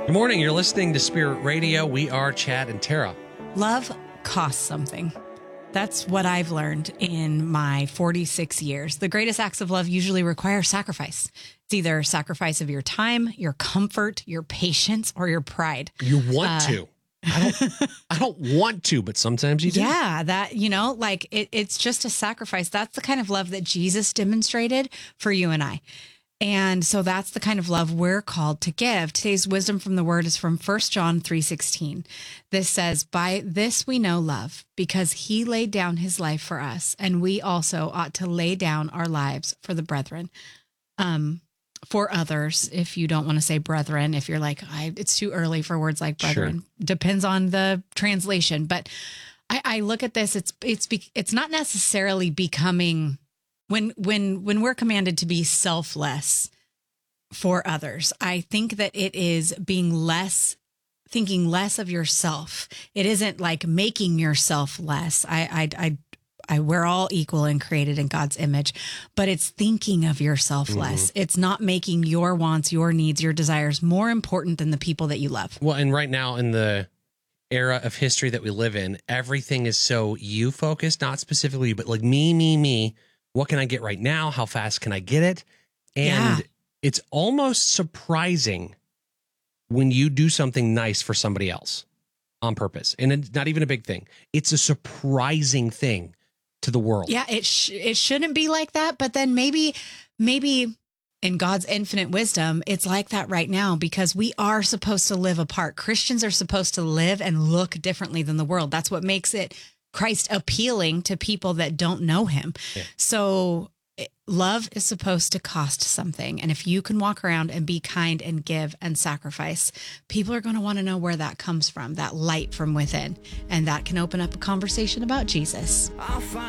Good morning. You're listening to Spirit Radio. We are Chad and Tara. Love costs something. That's what I've learned in my 46 years. The greatest acts of love usually require sacrifice. It's either sacrifice of your time, your comfort, your patience, or your pride. You want to. I don't want to, but sometimes you do. Yeah, that, it's just a sacrifice. That's the kind of love that Jesus demonstrated for you and I. And so that's the kind of love we're called to give. Today's wisdom from the word is from 1 John 3:16. This says, "By this we know love, because he laid down his life for us, and we also ought to lay down our lives for the brethren." For others, if you don't want to say brethren, if you're like, it's too early for words like brethren, Sure. Depends on the translation. But I look at this, it's not necessarily becoming... When we're commanded to be selfless for others, I think that it is thinking less of yourself. It isn't like making yourself less. We're all equal and created in God's image, but it's thinking of yourself less. It's not making your wants, your needs, your desires more important than the people that you love. Well, and right now in the era of history that we live in, everything is so you focused, not specifically, but like me. What can I get right now? How fast can I get it? And It's almost surprising when you do something nice for somebody else on purpose. And it's not even a big thing. It's a surprising thing to the world. Yeah, it shouldn't be like that. But then maybe in God's infinite wisdom, it's like that right now because we are supposed to live apart. Christians are supposed to live and look differently than the world. That's what makes it Christ appealing to people that don't know him. Yeah. So love is supposed to cost something. And if you can walk around and be kind and give and sacrifice, people are going to want to know where that comes from, that light from within. And that can open up a conversation about Jesus.